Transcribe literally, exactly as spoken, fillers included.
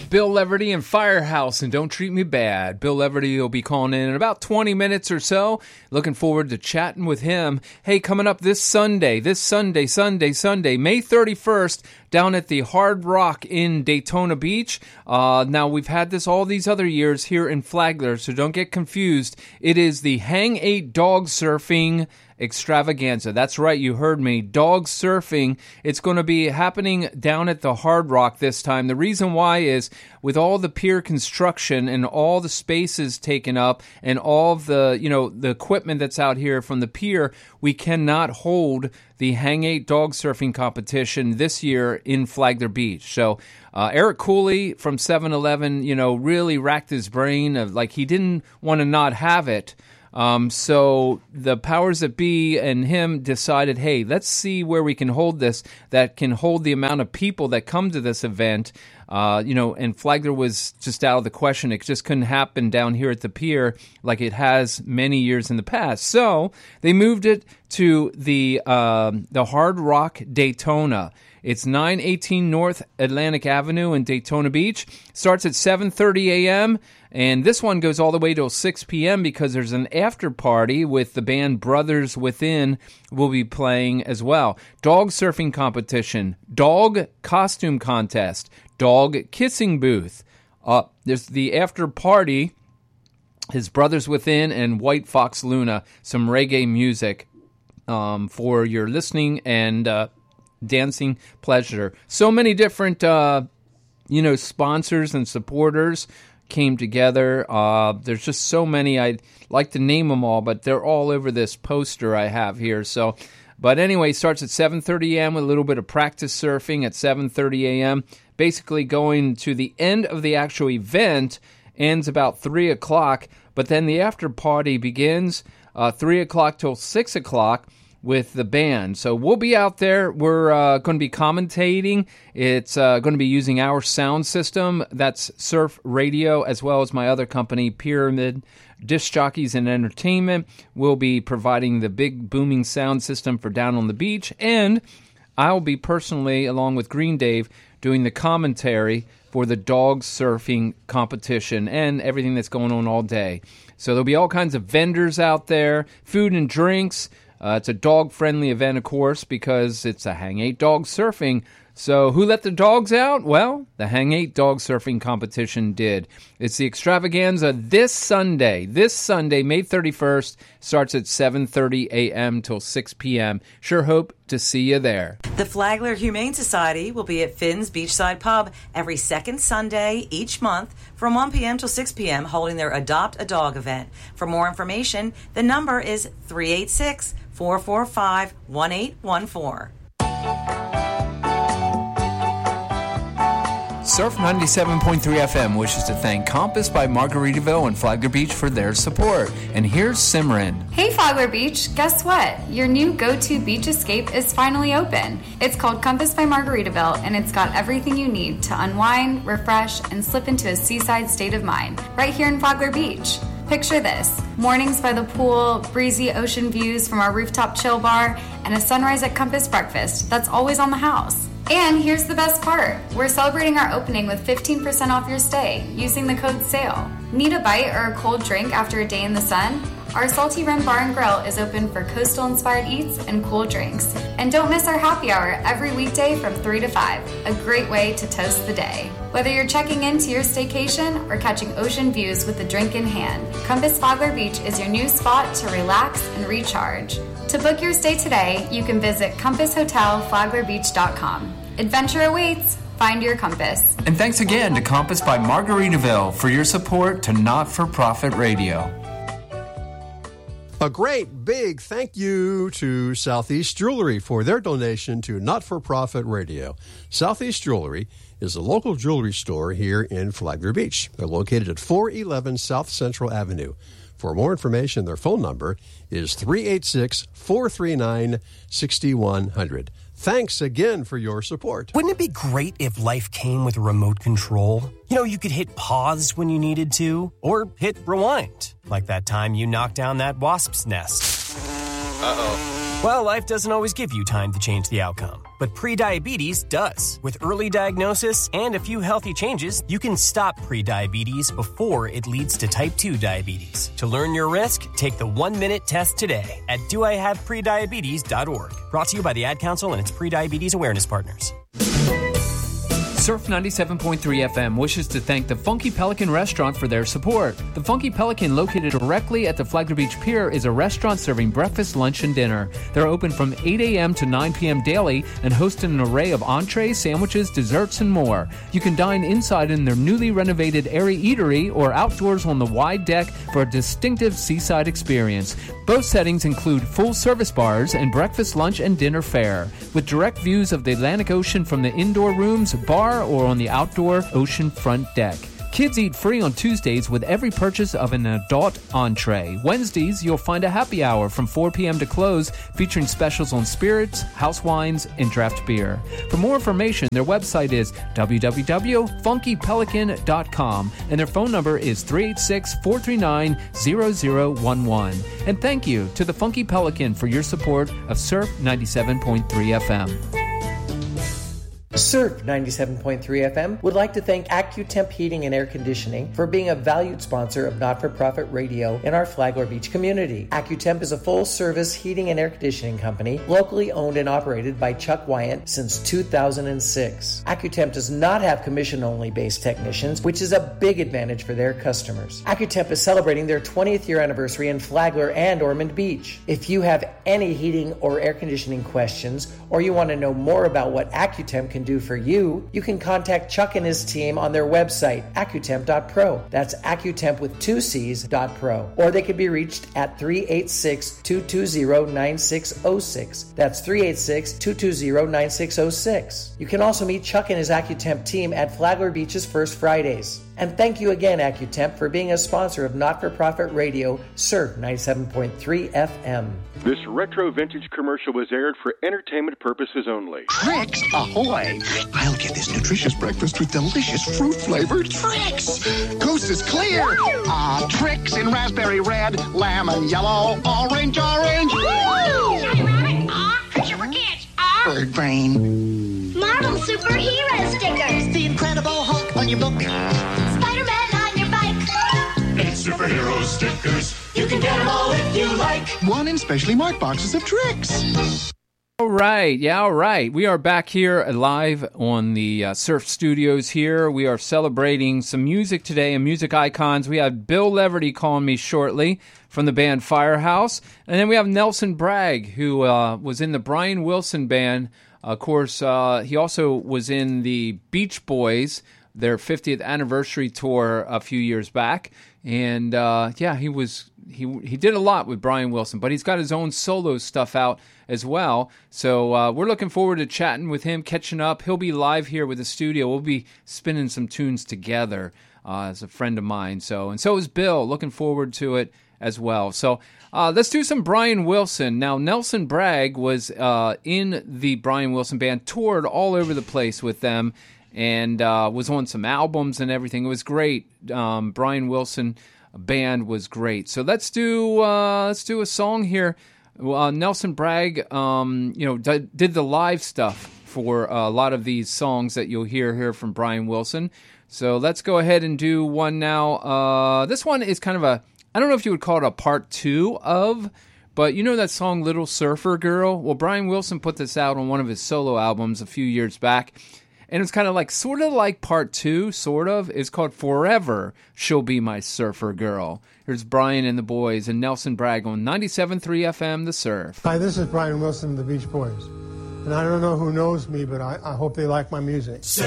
Bill Leverty and Firehouse and Don't Treat Me Bad. Bill Leverty will be calling in in about twenty minutes or so. Looking forward to chatting with him. Hey, coming up this Sunday, this Sunday, Sunday, Sunday, May thirty-first, down at the Hard Rock in Daytona Beach. Uh, now, we've had this all these other years here in Flagler, so don't get confused. It is the Hang eight Dog Surfing Extravaganza. That's right, you heard me. Dog surfing. It's going to be happening down at the Hard Rock this time. The reason why is with all the pier construction and all the spaces taken up and all of the, you know, the equipment that's out here from the pier, we cannot hold the Hang eight Dog Surfing competition this year in Flagler Beach. So uh, Eric Cooley from seven eleven, you know, really racked his brain of like he didn't want to not have it. Um, so the powers that be and him decided, hey, let's see where we can hold this that can hold the amount of people that come to this event. Uh, you know, and Flagler was just out of the question. It just couldn't happen down here at the pier like it has many years in the past. So they moved it to the um, the Hard Rock Daytona. It's nine eighteen North Atlantic Avenue in Daytona Beach. Starts at seven thirty a.m., and this one goes all the way till six p.m. because there's an after party with the band Brothers Within will be playing as well. Dog surfing competition, dog costume contest, dog kissing booth. Uh, there's the after party, his Brothers Within and White Fox Luna, some reggae music um, for your listening and uh, dancing pleasure. So many different, uh, you know, sponsors and supporters came together. Uh, there's just so many. I'd like to name them all, but they're all over this poster I have here. So, but anyway, starts at seven thirty a.m. with a little bit of practice surfing at seven thirty a.m. Basically going to the end of the actual event, ends about three o'clock, but then the after party begins uh, three o'clock till six o'clock with the band. So we'll be out there. We're uh, going to be commentating. It's uh, going to be using our sound system. That's Surf Radio, as well as my other company, Pyramid Disc Jockeys and Entertainment. We'll be providing the big booming sound system for down on the beach. And I'll be personally, along with Green Dave, doing the commentary for the dog surfing competition and everything that's going on all day. So there'll be all kinds of vendors out there, food and drinks. Uh, it's a dog-friendly event, of course, because it's a Hang eight Dog Surfing. So who let the dogs out? Well, the Hang eight Dog Surfing competition did. It's the extravaganza this Sunday. This Sunday, May thirty-first, starts at seven thirty a.m. till six p.m. Sure hope to see you there. The Flagler Humane Society will be at Finn's Beachside Pub every second Sunday each month from one p.m. till six p.m. holding their Adopt a Dog event. For more information, the number is three eight six, four four five, one eight one four. Surf ninety-seven point three F M wishes to thank Compass by Margaritaville and Flagler Beach for their support. And here's Simran. Hey Flagler Beach, guess what? Your new go-to beach escape is finally open. It's called Compass by Margaritaville, and it's got everything you need to unwind, refresh, and slip into a seaside state of mind right here in Flagler Beach. Picture this: mornings by the pool, breezy ocean views from our rooftop chill bar, and a sunrise at Compass breakfast that's always on the house. And here's the best part. We're celebrating our opening with fifteen percent off your stay using the code SALE. Need a bite or a cold drink after a day in the sun? Our Salty Rim Bar and Grill is open for coastal-inspired eats and cool drinks. And don't miss our happy hour every weekday from three to five, a great way to toast the day. Whether you're checking into your staycation or catching ocean views with a drink in hand, Compass Flagler Beach is your new spot to relax and recharge. To book your stay today, you can visit compass hotel flagler beach dot com. Adventure awaits. Find your compass. And thanks again to Compass by Margaritaville for your support to Not-for-Profit Radio. A great big thank you to Southeast Jewelry for their donation to Not-for-Profit Radio. Southeast Jewelry is a local jewelry store here in Flagler Beach. They're located at four eleven South Central Avenue. For more information, their phone number is three eight six, four three nine, six one zero zero. Thanks again for your support. Wouldn't it be great if life came with a remote control? You know, you could hit pause when you needed to, or hit rewind, like that time you knocked down that wasp's nest. Uh-oh. Well, life doesn't always give you time to change the outcome. but prediabetes does. With early diagnosis and a few healthy changes, you can stop prediabetes before it leads to type two diabetes. To learn your risk, take the one-minute test today at do I have prediabetes dot org. Brought to you by the Ad Council and its prediabetes awareness partners. Surf ninety-seven point three F M wishes to thank the Funky Pelican Restaurant for their support. The Funky Pelican, located directly at the Flagler Beach Pier, is a restaurant serving breakfast, lunch, and dinner. They're open from eight a.m. to nine p.m. daily and host an array of entrees, sandwiches, desserts, and more. You can dine inside in their newly renovated airy eatery or outdoors on the wide deck for a distinctive seaside experience. Both settings include full-service bars and breakfast, lunch, and dinner fare, with direct views of the Atlantic Ocean from the indoor rooms, bar, or on the outdoor ocean front deck. Kids eat free on Tuesdays with every purchase of an adult entree. Wednesdays, you'll find a happy hour from four p.m. to close, featuring specials on spirits, house wines, and draft beer. For more information, their website is w w w dot funky pelican dot com, and their phone number is three eight six, four three nine, zero zero one one. And thank you to the Funky Pelican for your support of Surf ninety-seven point three F M. Surf ninety-seven point three F M would like to thank AccuTemp Heating and Air Conditioning for being a valued sponsor of Not-for-Profit Radio in our Flagler Beach community. AccuTemp is a full-service heating and air conditioning company locally owned and operated by Chuck Wyatt since two thousand six. AccuTemp does not have commission-only based technicians, which is a big advantage for their customers. AccuTemp is celebrating their twentieth year anniversary in Flagler and Ormond Beach. If you have any heating or air conditioning questions, or you want to know more about what AccuTemp can do for you, you can contact Chuck and his team on their website, accutemp dot pro. That's AccuTemp with two C's dot pro. Or they can be reached at three eight six, two two zero, nine six zero six. That's three eight six, two two zero, nine six zero six. You can also meet Chuck and his AccuTemp team at Flagler Beach's First Fridays. And thank you again, AccuTemp, for being a sponsor of Not-for-Profit Radio, Surf ninety-seven point three F M. This retro vintage commercial was aired for entertainment purposes only. Trix Ahoy! I'll get this nutritious breakfast with delicious fruit-flavored Trix. Coast is clear. Ah, uh, Trix in raspberry red, lemon yellow, orange, orange. Woo! Sorry, Rabbit. Ah, picture for kids. Ah. Bird brain. Marvel superhero stickers. The Incredible Hulk on your book. Spider-Man on your bike. Eight superhero stickers. You can get them all if you like. One in specially marked boxes of Trix. All right. Yeah, all right. We are back here live on the uh, Surf Studios here. We are celebrating some music today and music icons. We have Bill Leverty calling me shortly from the band Firehouse. And then we have Nelson Bragg, who uh, was in the Brian Wilson Band. Of course, uh, he also was in the Beach Boys, their fiftieth anniversary tour a few years back. And uh, yeah, he was he he did a lot with Brian Wilson, but he's got his own solo stuff out as well. So uh, we're looking forward to chatting with him, catching up. He'll be live here with the studio. We'll be spinning some tunes together uh, as a friend of mine. So and so is Bill. Looking forward to it as well. So uh, let's do some Brian Wilson. Now, Nelson Bragg was uh, in the Brian Wilson Band, toured all over the place with them, and uh, was on some albums and everything. It was great. Um, Brian Wilson Band was great. So let's do uh, let's do a song here. Uh, Nelson Bragg, um, you know, d- did the live stuff for uh, a lot of these songs that you'll hear here from Brian Wilson. So let's go ahead and do one now. Uh, this one is kind of a, I don't know if you would call it a part two of, but you know that song Little Surfer Girl? Well, Brian Wilson put this out on one of his solo albums a few years back. And it's kind of like, sort of like part two, sort of. It's called Forever She'll Be My Surfer Girl. Here's Brian and the Boys and Nelson Bragg on ninety-seven point three F M, The Surf. Hi, this is Brian Wilson of the Beach Boys. And I don't know who knows me, but I, I hope they like my music. Surf